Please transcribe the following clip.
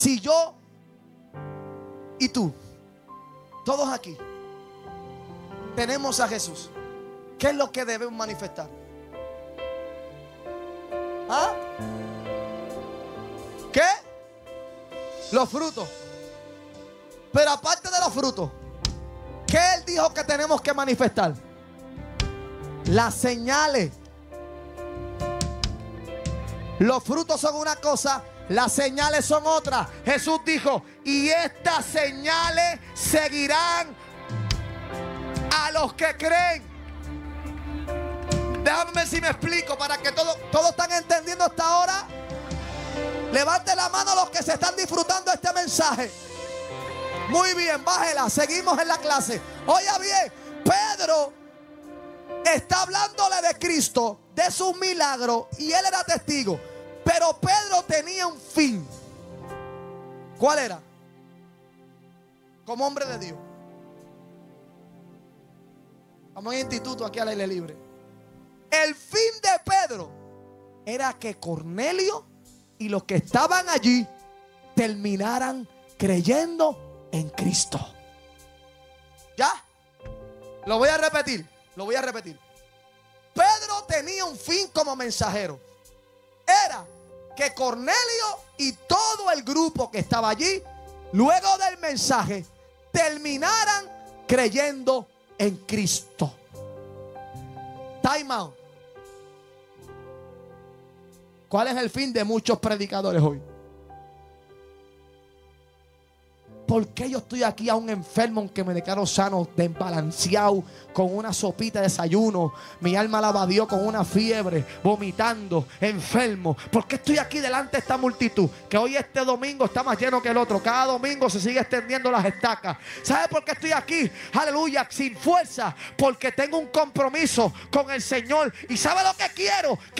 Si yo y tú, todos aquí, tenemos a Jesús, ¿qué es lo que debemos manifestar? ¿Ah? ¿Qué? Los frutos. Pero aparte de los frutos, ¿qué Él dijo que tenemos que manifestar? Las señales. Los frutos son una cosa, las señales son otra. Jesús dijo, y estas señales seguirán a los que creen. Déjame ver si me explico para que todos están entendiendo hasta ahora. Levante la mano los que se están disfrutando este mensaje. Muy bien, bájela, seguimos en la clase. Oiga bien, Pedro está hablándole de Cristo, de sus milagros, y él era testigo. Pero Pedro tenía un fin. ¿Cuál era? Como hombre de Dios. Vamos al instituto aquí al aire libre. El fin de Pedro era que Cornelio y los que estaban allí terminaran creyendo en Cristo. ¿Ya? Lo voy a repetir. Pedro tenía un fin como mensajero. Era que Cornelio y todo el grupo que estaba allí, luego del mensaje, terminaran creyendo en Cristo. Time out. ¿Cuál es el fin de muchos predicadores hoy? ¿Por qué yo estoy aquí a un enfermo aunque me declaro sano, desbalanceado, con una sopita de desayuno? Mi alma alaba a Dios con una fiebre, vomitando, enfermo. ¿Por qué estoy aquí delante de esta multitud? Que hoy este domingo está más lleno que el otro. Cada domingo se sigue extendiendo las estacas. ¿Sabe por qué estoy aquí? Aleluya, sin fuerza. Porque tengo un compromiso con el Señor. ¿Y sabe lo que quiero? Que